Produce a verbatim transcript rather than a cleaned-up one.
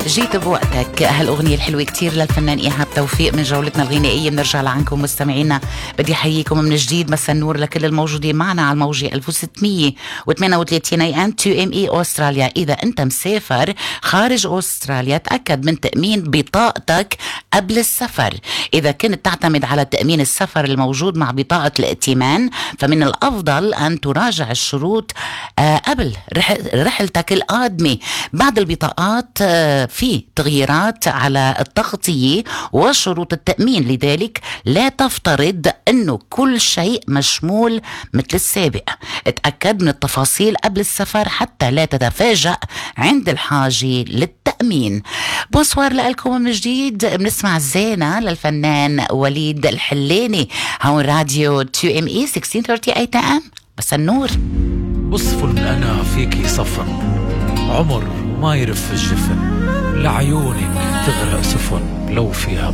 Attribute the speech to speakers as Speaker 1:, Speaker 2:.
Speaker 1: جيت بوقتك. هالأغنية الحلوة كتير للفنان إيهاب توفيق من جولتنا الغنائية. بنرجع لعنكم مستمعينا، بدي حييكم من جديد. مساء النور لكل الموجودين معنا على الموجة ألف وستمية وثمانية وثلاثين اي ام تو ام اي أستراليا. إذا أنت مسافر خارج أستراليا تأكد من تأمين بطاقتك قبل السفر. إذا كنت تعتمد على تأمين السفر الموجود مع بطاقة الائتمان فمن الأفضل أن تراجع الشروط آه قبل رحلتك القادمة. بعد البطاقات آه في تغييرات على التغطية وشروط التأمين، لذلك لا تفترض أنه كل شيء مشمول مثل السابق. اتأكد من التفاصيل قبل السفر حتى لا تتفاجأ عند الحاجة للتأمين. بونسوار لكم من جديد. بنسمع الزينة للفنان وليد الحلاني هون راديو تو ام اي ستة عشر ثلاثين ام ام. بس النور
Speaker 2: وصف الأنا فيك صفن عمر ما يرف الجفن، لعيونك تغرق سفن لو فيها